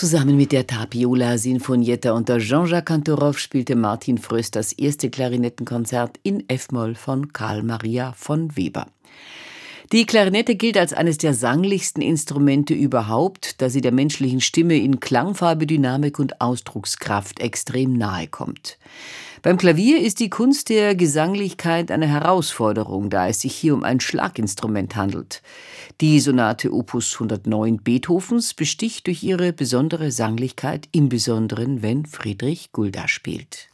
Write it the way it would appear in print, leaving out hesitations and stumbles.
Zusammen mit der Tapiola Sinfonietta unter Jean-Jacques Cantorow spielte Martin Fröst das erste Klarinettenkonzert in F-Moll von Carl Maria von Weber. Die Klarinette gilt als eines der sanglichsten Instrumente überhaupt, da sie der menschlichen Stimme in Klangfarbe, Dynamik und Ausdruckskraft extrem nahe kommt. Beim Klavier ist die Kunst der Gesanglichkeit eine Herausforderung, da es sich hier um ein Schlaginstrument handelt. Die Sonate Opus 109 Beethovens besticht durch ihre besondere Sanglichkeit, im Besonderen, wenn Friedrich Gulda spielt.